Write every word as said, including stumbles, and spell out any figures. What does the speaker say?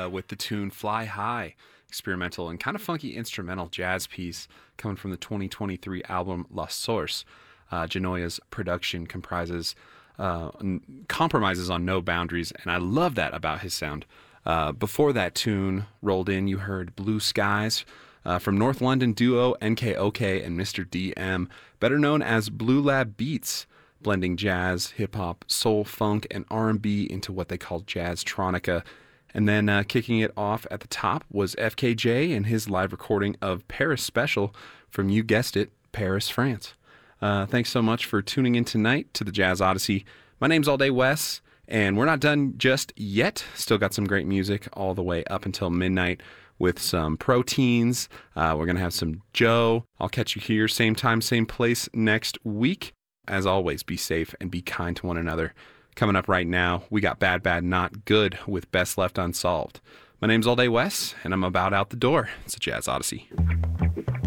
with the tune Fly High, experimental and kind of funky instrumental jazz piece coming from the twenty twenty-three album La Source. Uh, Genoya's production comprises uh, n- compromises on no boundaries, and I love that about his sound. Uh, before that tune rolled in, you heard Blue Skies uh, from North London duo N K O K and Mister D M, better known as Blue Lab Beats, blending jazz, hip-hop, soul, funk, and R and B into what they call jazz-tronica. And then uh, kicking it off at the top was F K J and his live recording of Paris Special from, you guessed it, Paris, France. Uh, thanks so much for tuning in tonight to the Jazz Odyssey. My name's All Day Wes, and we're not done just yet. Still got some great music all the way up until midnight with some Proteins. Uh, we're going to have some Joe. I'll catch you here, same time, same place next week. As always, be safe and be kind to one another. Coming up right now, we got Bad Bad Not Good with Best Left Unsolved. My name's All Day Wes, and I'm about out the door. It's a Jazz Odyssey.